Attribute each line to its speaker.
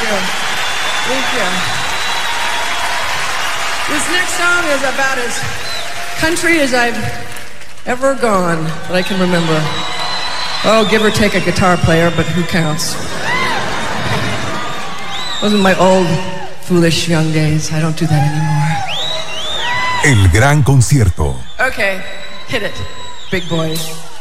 Speaker 1: you. Thank you. This next song is about as country as I've ever gone that I can remember. Oh, give or take a guitar player, but who counts? Those are my old, foolish young days. I don't do that anymore.
Speaker 2: El gran concierto.
Speaker 1: Okay, hit it, big boy.